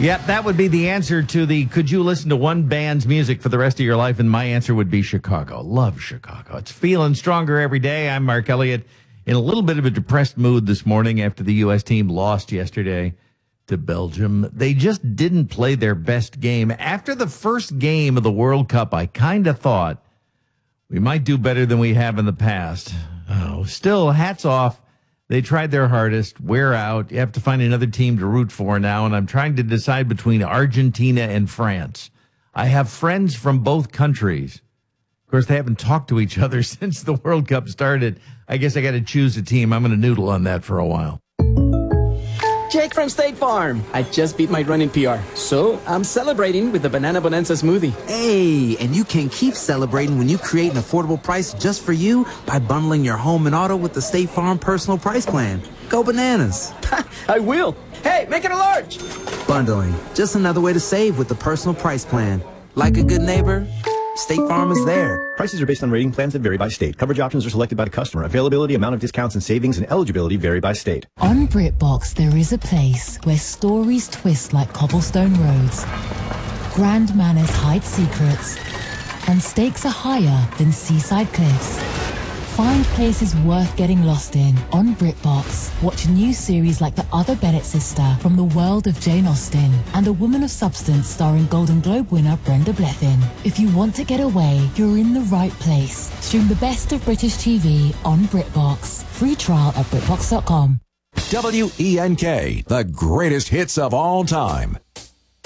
Yep, that would be the answer to the could you listen to one band's music for the rest of your life? And my answer would be Chicago. Love Chicago. It's feeling stronger every day. I'm Mark Elliott in a little bit of a depressed mood this morning after the U.S. team lost yesterday to Belgium. They just didn't play their best game. After the first game of the World Cup, I kind of thought we might do better than we have in the past. Oh, still, hats off. They tried their hardest. We're out. You have to find another team to root for now, and I'm trying to decide between Argentina and France. I have friends from both countries. Of course, they haven't talked to each other since the World Cup started. I guess I got to choose a team. I'm going to noodle on that for a while. Jake from State Farm. I just beat my running PR, so I'm celebrating with the Banana Bonanza smoothie. Hey, and you can keep celebrating when you create an affordable price just for you by bundling your home and auto with the State Farm Personal Price Plan. Go bananas. I will. Hey, make it a large. Bundling, just another way to save with the Personal Price Plan. Like a good neighbor, State Farm is there. Prices are based on rating plans that vary by state. Coverage options are selected by the customer. Availability, amount of discounts and savings, and eligibility vary by state. On BritBox, there is a place where stories twist like cobblestone roads, grand manners hide secrets, and stakes are higher than seaside cliffs. Find places worth getting lost in on BritBox. Watch new series like The Other Bennett Sister from the world of Jane Austen and A Woman of Substance starring Golden Globe winner Brenda Blethyn. If you want to get away, you're in the right place. Stream the best of British TV on BritBox. Free trial at BritBox.com. WENK, the greatest hits of all time.